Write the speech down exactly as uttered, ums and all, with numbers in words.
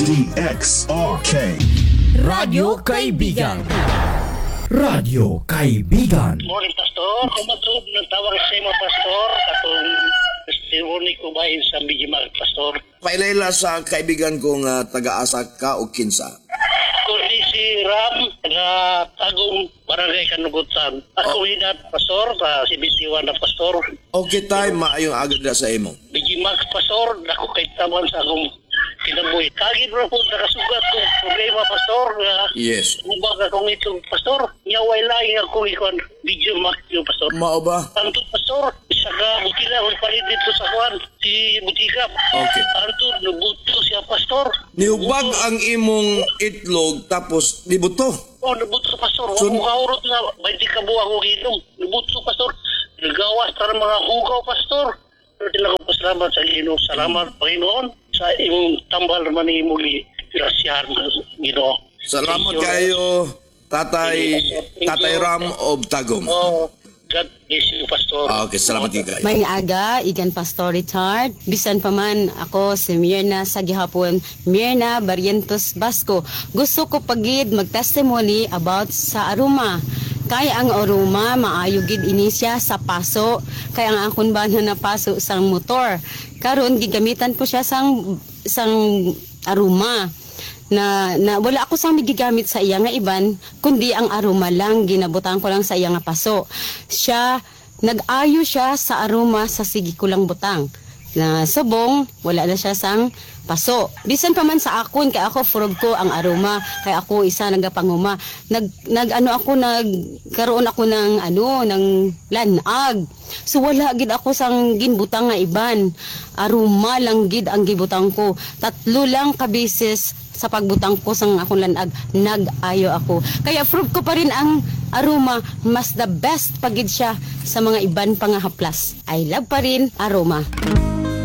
D X R K Radyo Kaibigan. Radyo Kaibigan. Morning, Pastor. Kumatulog ng tawag sa mga Pastor. Katong testimony ko ba sa Bijimag, Pastor? Pailayla sa kaibigan kong uh, taga-asa ka o kinsa. Kundi si Ram, taga-tagong barangay Kanugutan. Ako hinat, Pastor, sa si Bitiwan na Pastor. Okay tayo, maayong agad na sa imo. Bijimag, Pastor, dako kay taman sa akong kinabuhi. Kagid ra po nakasugat kong problema, Pastor. Nga, Yes. Umbaga kong itong, Pastor. Nyaway lang ako ikon. Bijimag yung Pastor. Mao ba? Antod, Pastor, isa ka butila, wala palit dito sa kwan, si Butika. Okay. Antod, nabuto siya, Pastor. Niubag ang imong itlog tapos nibuto. Oh, nabuto, Pastor. So- Huwag mo kaurot na, baiti ka buwang ko ginom. Nabuto, Pastor. Nagawas para mga hugaw, Pastor. Pero tila ko pasalamat sa Ginoo. Salamat, Panginoon, sa imong tambal naman ni imong grasyahan, Ginoo. Salamat Thank you. kayo, Tatay, Thank you. Tatay Ram of Tagum. Oh, God bless you, Pastor. Ah, okay, salamat din kayo. May aga, igan Pastor Richard. Bisan pa man ako si Mirna sa gihapon, Mirna Barrientos Basco. Gusto ko pagid mag-testimony about sa aroma. Kay ang aroma, maayo gid ini siya sa paso. Kay ang akon ba na napaso sang motor. Karon gigamitan ko siya sang sang aroma. Na, na wala ako sang gigamit sa iya nga iban, kundi ang aroma lang, ginabutan ko lang sa iya nga paso. Siya, nag-ayo siya sa aroma sa sige ko lang butang. Na subong, wala na siya sang paso. Bisan pa man sa akon, kay ako furog ko ang aroma, kay ako isa nagapanguma. Nag, nag ano ako, nagkaroon ako ng ano, ng lanag. So wala gid ako sang ginbutang nga iban. Aroma lang gid ang gibutang ko. Tatlo lang ka beses sa pagbutang ko sang akong lanag, nag-ayo ako. Kaya proof ko pa rin ang aroma, mas the best pagid siya sa mga iban pang haplas. I love pa rin aroma.